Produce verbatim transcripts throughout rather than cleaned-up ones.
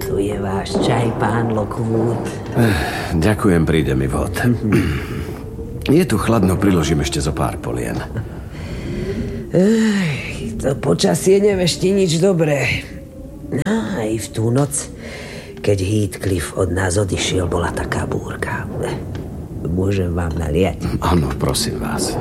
Tu je váš čaj, pán Lockwood. Ďakujem, príde mi vod. Je tu chladno, priložím ešte zo pár polien. Ej, to počasie nevešti nič dobré. No, aj v tú noc, keď Heathcliff od nás odišiel, bola taká búrka. Môžem vám naliať? Áno, prosím vás.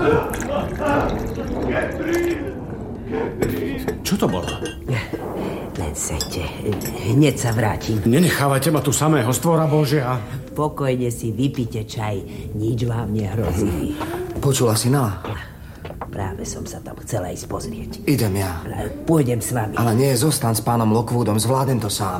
Čo to bolo? Len sejte, hneď sa vrátim. Nenechávajte ma tu samého, stvora Božia. Pokojne si vypite čaj, nič vám nehrozí. Počula si, Nela? Práve som sa tam chcela ísť pozrieť. Idem ja. Pôjdem s vami. Ale nie, zostaň s pánom Lockwoodom, zvládnem to sám.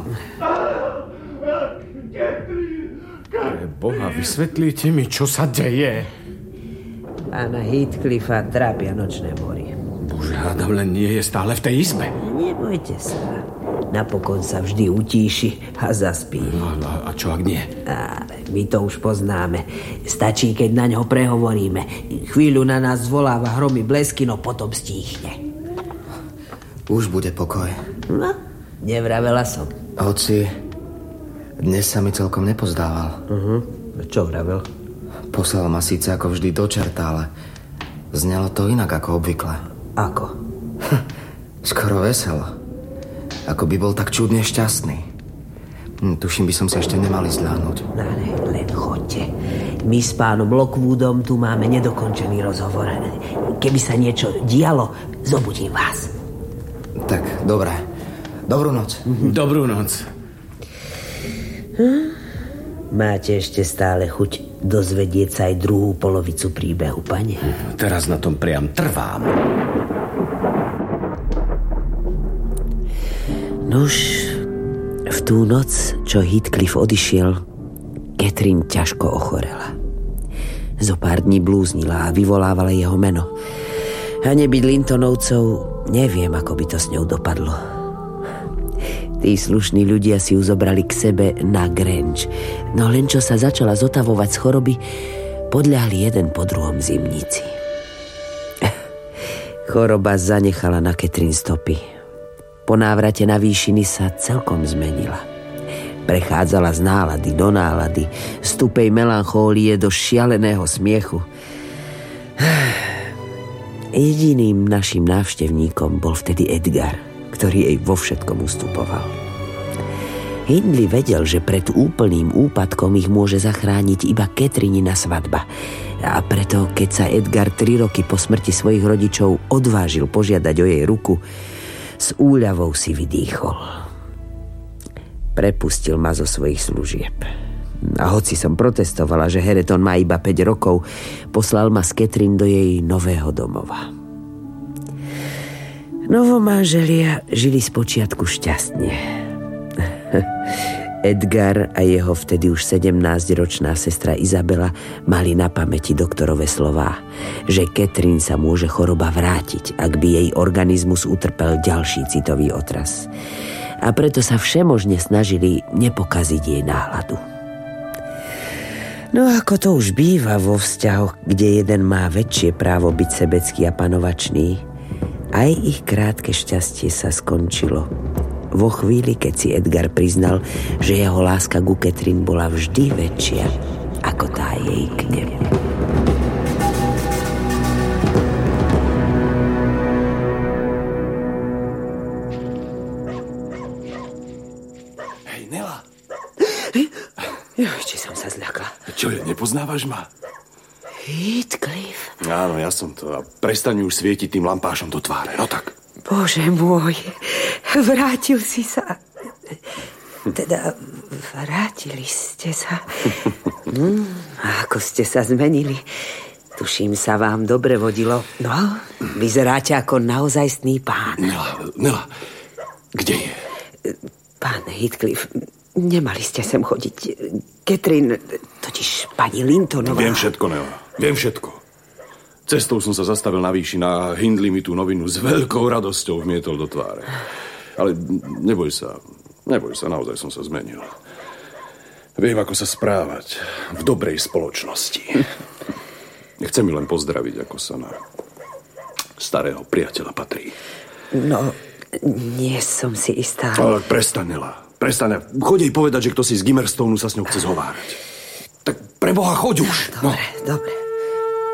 Pre Boha, vysvetlíte mi, čo sa deje. Pána Heathcliffa trápia nočné mory. Bože, hádam, len nie je stále v tej izbe. Nebojte sa. Napokon sa vždy utíši a zaspí. No, a čo ak nie? Ale my to už poznáme. Stačí, keď na ňo prehovoríme. Chvíľu na nás zvoláva hromy blesky, no potom stíchne. Už bude pokoj. No, nevravela som. Hoci, dnes sa mi celkom nepozdával. Uh-huh. Čo vravel? Poslal ma síce ako vždy do čerta, ale znelo to inak ako obvykle. Ako? Skoro veselo. Ako by bol tak čudne šťastný. Hm, tuším, by som sa ešte nemali zdláhnuť. No, len choďte. My s pánom Lockwoodom tu máme nedokončený rozhovor. Keby sa niečo dialo, zobudím vás. Tak, dobré. Dobrú noc. Dobrú noc. Hm? Máte ešte stále chuť dozvedieť sa aj druhú polovicu príbehu, pane? Teraz na tom priam trvám. Nuž, v tú noc, čo Heathcliff odišiel, Catherine ťažko ochorela. Zo pár dní blúznila a vyvolávala jeho meno. A nebyť Lintonovcov, neviem, ako by to s ňou dopadlo. Tí slušní ľudia si ju zobrali k sebe na Grange, no len čo sa začala zotavovať z choroby, podľahli jeden po druhom zimníci. Choroba zanechala na Catherine stopy. Po návrate na výšiny sa celkom zmenila. Prechádzala z nálady do nálady, z tupej melanchólie do šialeného smiechu. Jediným našim návštevníkom bol vtedy Edgar, ktorý jej vo všetkom ustupoval. Hindley vedel, že pred úplným úpadkom ich môže zachrániť iba Catherinina svadba. A preto, keď sa Edgar tri roky po smrti svojich rodičov odvážil požiadať o jej ruku, s úľavou si vydýchol. Prepustil ma zo svojich služieb. A hoci som protestovala, že Hareton má iba päť rokov, poslal ma s Catherine do jej nového domova. Novomanželia žili spočiatku šťastne. Edgar a jeho vtedy už sedemnásťročná sestra Izabela mali na pamäti doktorové slová, že Catherine sa môže choroba vrátiť, ak by jej organizmus utrpel ďalší citový otras. A preto sa všemožne snažili nepokaziť jej náladu. No ako to už býva vo vzťahoch, kde jeden má väčšie právo byť sebecký a panovačný, aj ich krátke šťastie sa skončilo. Vo chvíli, keď si Edgar priznal, že jeho láska ku Catherine bola vždy väčšia ako tá jej k nemu. Hej, Nela. Joj, či som sa zľakla. Čo je, nepoznávaš ma? Heathcliff. Áno, ja som to. A prestaň už svietiť tým lampášom do tváre. No tak. Bože môj, vrátil si sa. Teda, vrátili ste sa. Mm, ako ste sa zmenili. Tuším, sa vám dobre vodilo. No, vyzeráte ako naozajstný pán. Nela, Nela, kde je? Pán Heathcliff, nemali ste sem chodiť. Catherine, totiž pani Lintonová. Viem všetko, Nela, viem všetko. Cestou som sa zastavil na výšine a Hindley mi tú novinu s veľkou radosťou vmietol do tváre. Ale neboj sa, neboj sa, naozaj som sa zmenil. Viem, ako sa správať v dobrej spoločnosti. Chcem mi len pozdraviť, ako sa na starého priateľa patrí. No, nie som si istá. Ale prestaň, Nela, Prestaň, choď jej povedať, že kto si z Gimmerstonu sa s ňou chce zhovárať. Tak preboha, choď už. Dobre, no. dobre.